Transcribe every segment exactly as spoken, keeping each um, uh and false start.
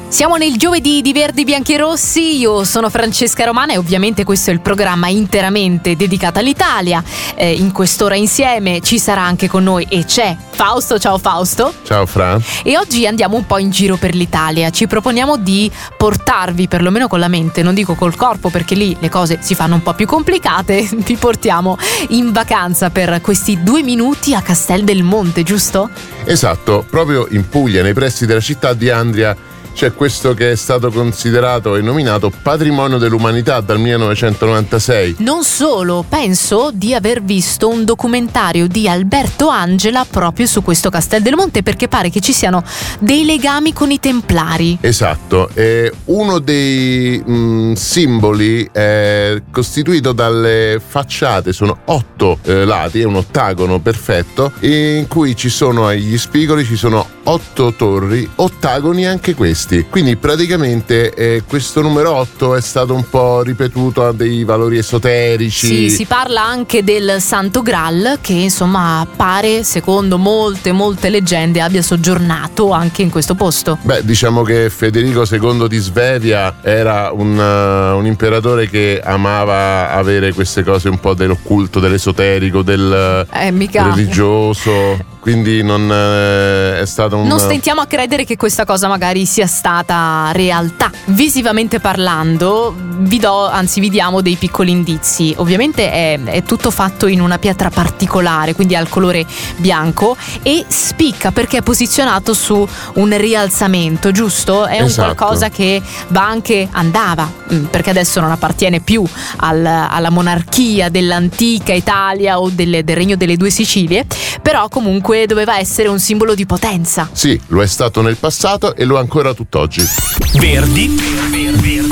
Siamo nel giovedì di Verdi Bianchi e Rossi, io sono Francesca Romana e ovviamente questo è il programma interamente dedicato all'Italia. Eh, in quest'ora insieme ci sarà anche con noi e c'è Fausto. Ciao Fausto. Ciao Fra. E oggi andiamo un po' in giro per l'Italia, ci proponiamo di portarvi, perlomeno con la mente, non dico col corpo perché lì le cose si fanno un po' più complicate, vi portiamo in vacanza per questi due minuti a Castel del Monte, giusto? Esatto, proprio in Puglia, nei pressi della città di Andria, c'è questo che è stato considerato e nominato Patrimonio dell'Umanità dal millenovecentonovantasei. Non solo, penso di aver visto un documentario di Alberto Angela proprio su questo Castel del Monte, perché pare che ci siano dei legami con i Templari. Esatto, e uno dei mh, simboli è costituito dalle facciate, sono otto eh, lati, è un ottagono perfetto, in cui ci sono agli spigoli ci sono otto torri, ottagoni anche questi. Quindi praticamente eh, questo numero otto è stato un po' ripetuto a dei valori esoterici. Sì, si parla anche del Santo Graal che insomma pare, secondo molte molte leggende, abbia soggiornato anche in questo posto. Beh, diciamo che Federico secondo di Svevia era un, uh, un imperatore che amava avere queste cose un po' dell'occulto, dell'esoterico, del eh, mica. religioso. Quindi non eh, è stato un... Non stentiamo a credere che questa cosa magari sia stata realtà. Visivamente parlando, vi do, anzi vi diamo dei piccoli indizi. Ovviamente è, è tutto fatto in una pietra particolare, quindi ha il colore bianco e spicca perché è posizionato su un rialzamento, giusto? È Esatto. un qualcosa che va anche, andava, perché adesso non appartiene più al, alla monarchia dell'antica Italia o del, del Regno delle Due Sicilie, però comunque doveva essere un simbolo di potenza. Sì, lo è stato nel passato e lo è ancora tutt'oggi. Verdi,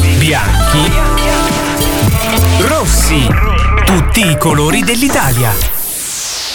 bianchi, rossi, tutti i colori dell'Italia.